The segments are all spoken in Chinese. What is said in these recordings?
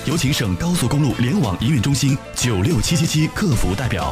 有请省高速公路联网营运中心96777客服代表。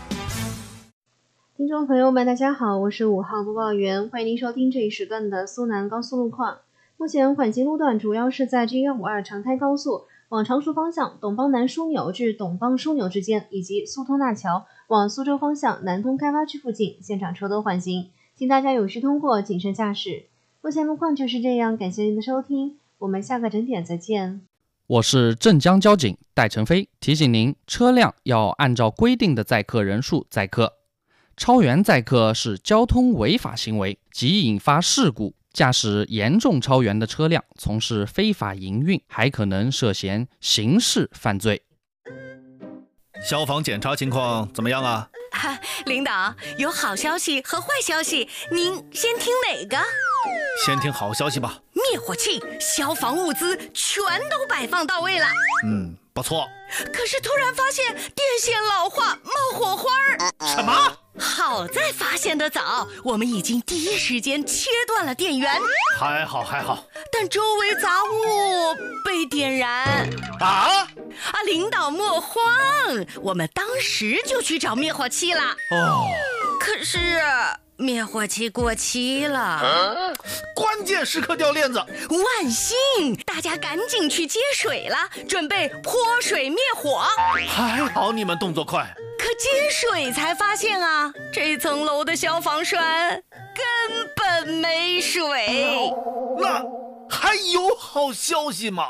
听众朋友们，大家好，我是5号播报员，欢迎您收听这一时段的苏南高速路况。目前缓行路段主要是在 G152 长滩高速往常熟方向董邦南枢纽至董邦枢纽之间，以及苏通大桥往苏州方向南通开发区附近，现场车多缓行，请大家有序通过，谨慎驾驶。目前路况就是这样，感谢您的收听，我们下个整点再见。 我是镇江交警戴成飞，提醒您，车辆要按照规定的载客人数载客，超员载客是交通违法行为，即引发事故。驾驶严重超员的车辆从事非法营运，还可能涉嫌刑事犯罪。 消防检查情况怎么样啊？ 领导，有好消息和坏消息，您先听哪个？ 先听好消息吧。 灭火器、消防物资全都摆放到位了。 不错。 可是突然发现电线老化，冒火花儿。 什么？ 好在发现的早，我们已经第一时间切断了电源。 还好。 但周围杂物被点燃。领导莫慌，我们当时就去找灭火器了。可是灭火器过期了。 关键时刻掉链子。 万幸，大家赶紧去接水了，准备泼水灭火。 还好你们动作快。 可接水才发现啊，这层楼的消防栓根本没水。 那还有好消息吗？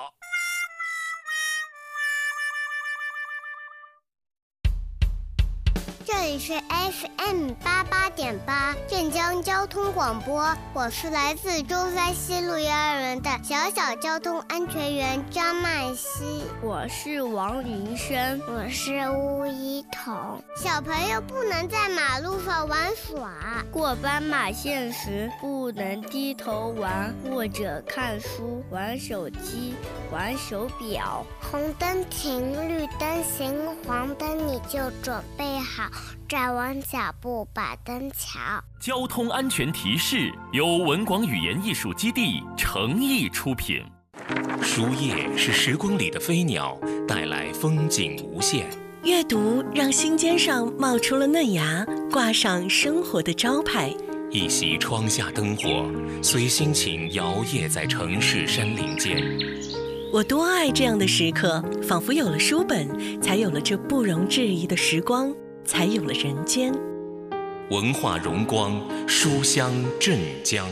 这里是 FM88.8 镇江交通广播，我是来自中山西路幼儿园的小交通安全员张曼希。 我是王林生。 我是吴一彤。小朋友不能在马路上玩耍， 过斑马线时不能低头玩或者看书、玩手机、玩手表。 红灯停，绿灯行，黄灯你就准备好，站稳脚步把灯瞧。 交通安全提示由文广语言艺术基地诚意出品。 书页是时光里的飞鸟，带来风景无限。 阅读让心尖上冒出了嫩芽，挂上生活的招牌。 一袭窗下灯火，随心情摇曳在城市山林间。 我多爱这样的时刻，仿佛有了书本，才有了这不容置疑的时光，才有了人间。 文化荣光，书香镇江。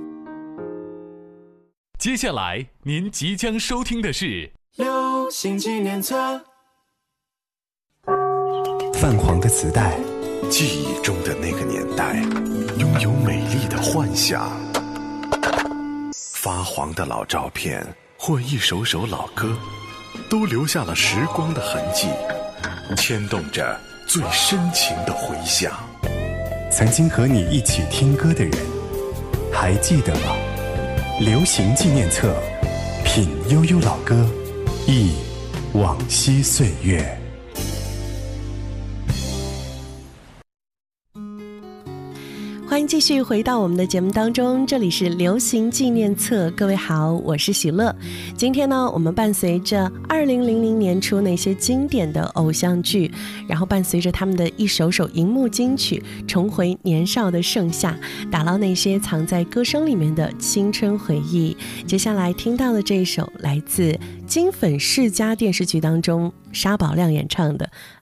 接下来您即将收听的是流行纪念册。 泛黄的磁带，记忆中的那个年代，拥有美丽的幻想。发黄的老照片或一首首老歌，都留下了时光的痕迹，牵动着最深情的回响。 曾经和你一起听歌的人，还记得吗？流行纪念册，品悠悠老歌，忆往昔岁月。 欢迎继续回到我们的节目当中，这里是流行纪念册。各位好，我是喜乐。今天呢，我们伴随着2000年初那些经典的偶像剧，然后伴随着他们的一首首荧幕金曲，重回年少的盛夏，打捞那些藏在歌声里面的青春回忆。接下来听到的这一首来自金粉世家电视剧当中沙宝亮演唱的《